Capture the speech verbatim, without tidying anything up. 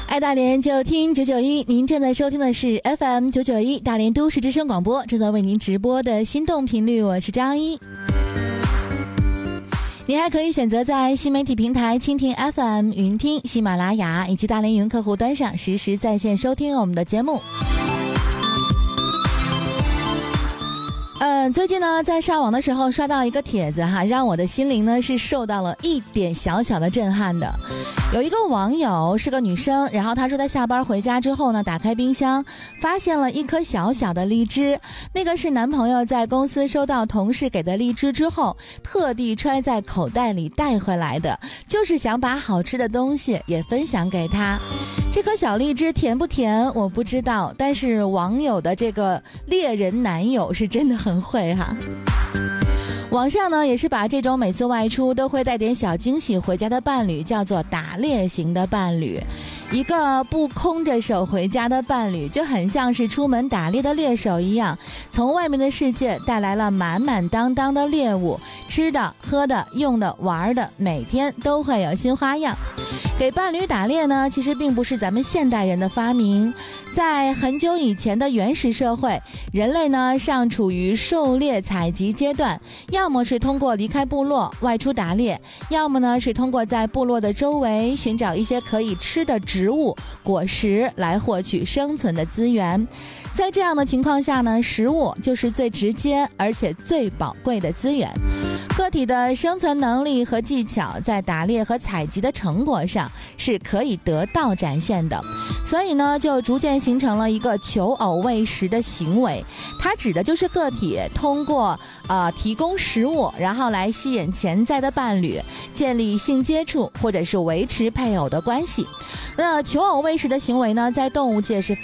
爱大连就听九九一，您正在收听的是 F M 九九一大连都市之声广播，正在为您直播的心动频率，我是张一。您还可以选择在新媒体平台蜻蜓 F M、云听、喜马拉雅以及大连云客户端上实时在线收听我们的节目。嗯，最近呢，在上网的时候刷到一个帖子哈，让我的心灵呢是受到了一点小小的震撼的。有一个网友是个女生，然后她说她下班回家之后呢，打开冰箱，发现了一颗小小的荔枝。那个是男朋友在公司收到同事给的荔枝之后，特地揣在口袋里带回来的，就是想把好吃的东西也分享给他。这颗小荔枝甜不甜我不知道，但是网友的这个猎人男友是真的很会哈。网上呢也是把这种每次外出都会带点小惊喜回家的伴侣叫做打猎型的伴侣。一个不空着手回家的伴侣就很像是出门打猎的猎手一样，从外面的世界带来了满满当当的猎物，吃的喝的用的玩的，每天都会有新花样。给伴侣打猎呢，其实并不是咱们现代人的发明。在很久以前的原始社会，人类呢尚处于狩猎采集阶段，要么是通过离开部落外出打猎，要么呢是通过在部落的周围寻找一些可以吃的植物果实来获取生存的资源。在这样的情况下呢，食物就是最直接而且最宝贵的资源。个体的生存能力和技巧在打猎和采集的成果上是可以得到展现的，所以呢就逐渐形成了一个求偶喂食的行为。它指的就是个体通过呃提供食物，然后来吸引潜在的伴侣，建立性接触或者是维持配偶的关系。那求偶喂食的行为呢，在动物界是